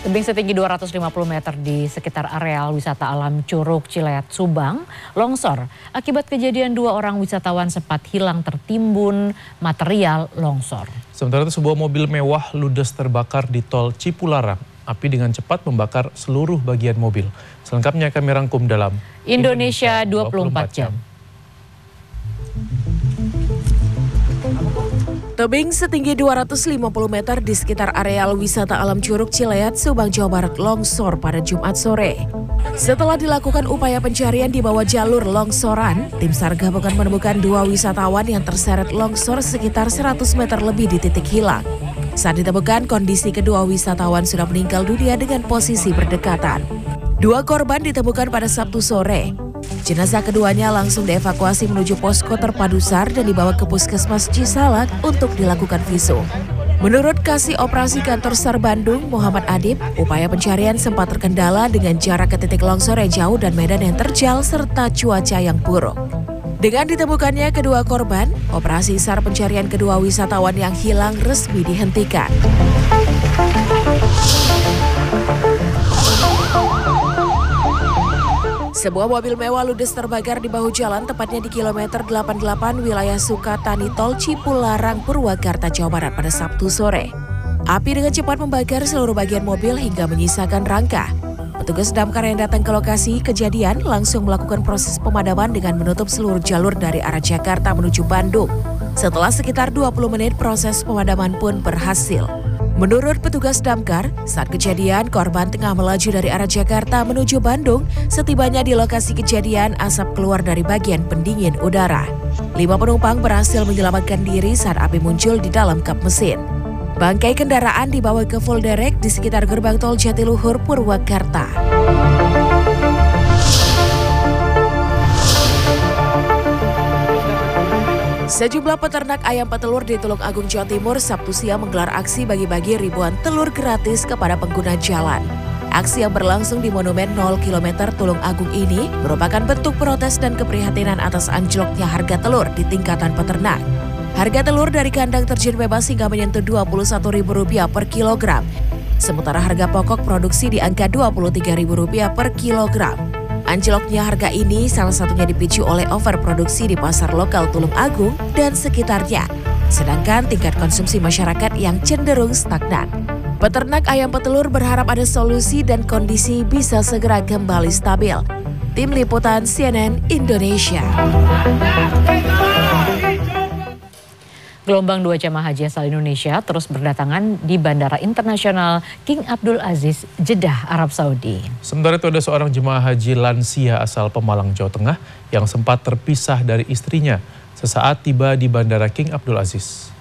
Tebing setinggi 250 meter di sekitar areal wisata alam Curug Cileat, Subang, longsor. Akibat kejadian 2 orang wisatawan sempat hilang tertimbun material longsor. Sementara itu sebuah mobil mewah ludes terbakar di tol Cipularang. Api dengan cepat membakar seluruh bagian mobil. Selengkapnya kami rangkum dalam Indonesia 24 jam. Tebing setinggi 250 meter di sekitar areal wisata alam Curug Cileat, Subang, Jawa Barat longsor pada Jumat sore. Setelah dilakukan upaya pencarian di bawah jalur longsoran, tim SAR gabungan menemukan 2 wisatawan yang terseret longsor sekitar 100 meter lebih di titik hilang. Saat ditemukan, kondisi kedua wisatawan sudah meninggal dunia dengan posisi berdekatan. 2 korban ditemukan pada Sabtu sore. Jenazah keduanya langsung dievakuasi menuju posko terpadu SAR dan dibawa ke Puskesmas Cisalak untuk dilakukan visum. Menurut Kasih Operasi Kantor SAR Bandung, Muhammad Adib, upaya pencarian sempat terkendala dengan jarak ke titik longsor yang jauh dan medan yang terjal serta cuaca yang buruk. Dengan ditemukannya kedua korban, operasi SAR pencarian kedua wisatawan yang hilang resmi dihentikan. Sebuah mobil mewah ludes terbakar di bahu jalan tepatnya di kilometer 88 wilayah Sukatani Tol Cipularang, Purwakarta, Jawa Barat pada Sabtu sore. Api dengan cepat membakar seluruh bagian mobil hingga menyisakan rangka. Petugas damkar yang datang ke lokasi kejadian langsung melakukan proses pemadaman dengan menutup seluruh jalur dari arah Jakarta menuju Bandung. Setelah sekitar 20 menit proses pemadaman pun berhasil. Menurut petugas damkar, saat kejadian korban tengah melaju dari arah Jakarta menuju Bandung. Setibanya di lokasi kejadian, asap keluar dari bagian pendingin udara. 5 penumpang berhasil menyelamatkan diri saat api muncul di dalam kap mesin. Bangkai kendaraan dibawa ke full derek di sekitar gerbang tol Jatiluhur, Purwakarta. Sejumlah peternak ayam petelur di Tulung Agung, Jawa Timur, Sabtu siang menggelar aksi bagi-bagi ribuan telur gratis kepada pengguna jalan. Aksi yang berlangsung di Monumen 0 km Tulung Agung ini merupakan bentuk protes dan keprihatinan atas anjloknya harga telur di tingkatan peternak. Harga telur dari kandang terjun bebas hingga menyentuh Rp21.000 per kilogram. Sementara harga pokok produksi di angka Rp23.000 per kilogram. Anjloknya harga ini salah satunya dipicu oleh overproduksi di pasar lokal Tulung Agung dan sekitarnya. Sedangkan tingkat konsumsi masyarakat yang cenderung stagnan. Peternak ayam petelur berharap ada solusi dan kondisi bisa segera kembali stabil. Tim Liputan CNN Indonesia. Gelombang 2 jemaah haji asal Indonesia terus berdatangan di Bandara Internasional King Abdul Aziz, Jeddah, Arab Saudi. Sementara itu ada seorang jemaah haji lansia asal Pemalang, Jawa Tengah yang sempat terpisah dari istrinya sesaat tiba di Bandara King Abdul Aziz.